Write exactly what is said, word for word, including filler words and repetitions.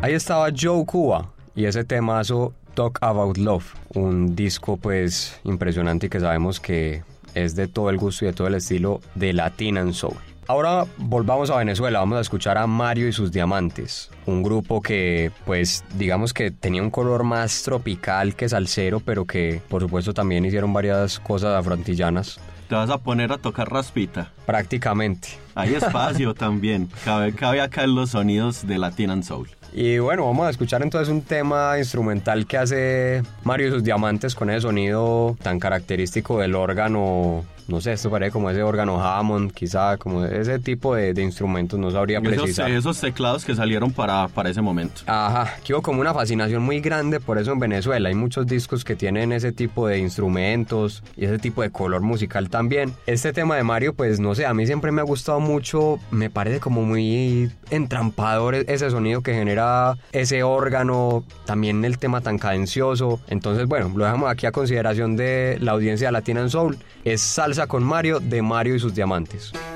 Ahí estaba Joe Cuba y ese temazo Talk About Love, un disco pues impresionante y que sabemos que es de todo el gusto y de todo el estilo de Latin and Soul. Ahora volvamos a Venezuela, vamos a escuchar a Mario y sus Diamantes, un grupo que pues digamos que tenía un color más tropical que salsero, pero que por supuesto también hicieron varias cosas afrontillanas. ¿Te vas a poner a tocar raspita? Prácticamente. Hay espacio también, cabe, cabe acá en los sonidos de Latin and Soul. Y bueno, vamos a escuchar entonces un tema instrumental que hace Mario y sus Diamantes con ese sonido tan característico del órgano. No sé, esto parece como ese órgano Hammond, quizá, como ese tipo de, de instrumentos, no sabría precisar. Esos, esos teclados que salieron para, para ese momento. Ajá, que hubo como una fascinación muy grande por eso en Venezuela. Hay muchos discos que tienen ese tipo de instrumentos y ese tipo de color musical también. Este tema de Mario, pues no sé, a mí siempre me ha gustado mucho, me parece como muy entrampador ese sonido que genera ese órgano, también el tema tan cadencioso. Entonces, bueno, lo dejamos aquí a consideración de la audiencia de Latin and Soul. Es Salsa con Mario, de Mario y sus Diamantes.